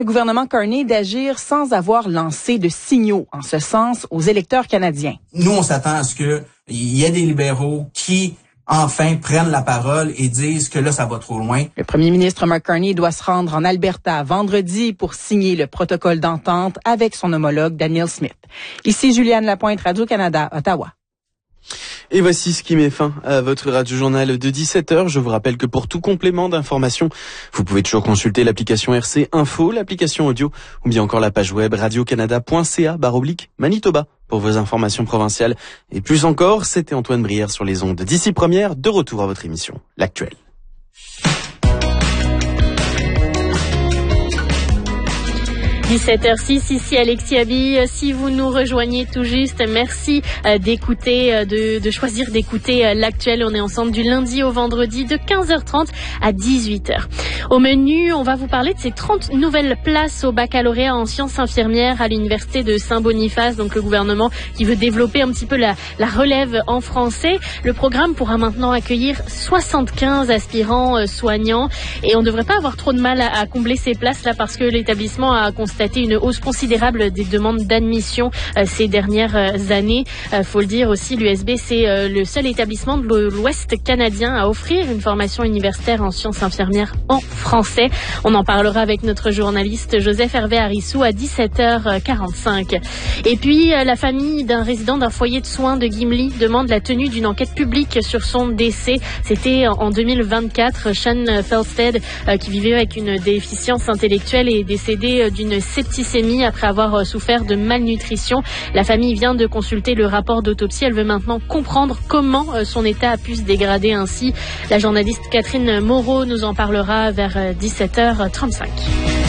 Le gouvernement Carney d'agir sans avoir lancé de signaux en ce sens aux électeurs canadiens. Nous, on s'attend à ce qu'il y ait des libéraux qui, enfin, prennent la parole et disent que là, ça va trop loin. Le premier ministre Mark Carney doit se rendre en Alberta vendredi pour signer le protocole d'entente avec son homologue Danielle Smith. Ici Juliane Lapointe, Radio-Canada, Ottawa. Et voici ce qui met fin à votre radio-journal de 17h. Je vous rappelle que pour tout complément d'information, vous pouvez toujours consulter l'application RC Info, l'application audio ou bien encore la page web radiocanada.ca/Manitoba pour vos informations provinciales. Et plus encore, c'était Antoine Brière sur les ondes d'ici première, de retour à votre émission, L'Actuel. 17h06, ici Alexis Abi. Si vous nous rejoignez tout juste, merci d'écouter, de choisir d'écouter l'Actuel. On est ensemble du lundi au vendredi de 15h30 à 18h. Au menu, on va vous parler de ces 30 nouvelles places au baccalauréat en sciences infirmières à l'université de Saint-Boniface. Donc le gouvernement qui veut développer un petit peu la relève en français. Le programme pourra maintenant accueillir 75 aspirants soignants et on ne devrait pas avoir trop de mal à combler ces places là parce que l'établissement a constaté une hausse considérable des demandes d'admission ces dernières années. Faut le dire aussi, l'USB, c'est le seul établissement de l'Ouest canadien à offrir une formation universitaire en sciences infirmières en français. On en parlera avec notre journaliste Joseph Hervé Arissou à 17h45. Et puis, la famille d'un résident d'un foyer de soins de Gimli demande la tenue d'une enquête publique sur son décès. C'était en 2024. Sean Felstead, qui vivait avec une déficience intellectuelle, est décédé d'une septicémie après avoir souffert de malnutrition. La famille vient de consulter le rapport d'autopsie. Elle veut maintenant comprendre comment son état a pu se dégrader ainsi. La journaliste Catherine Moreau nous en parlera vers 17h35.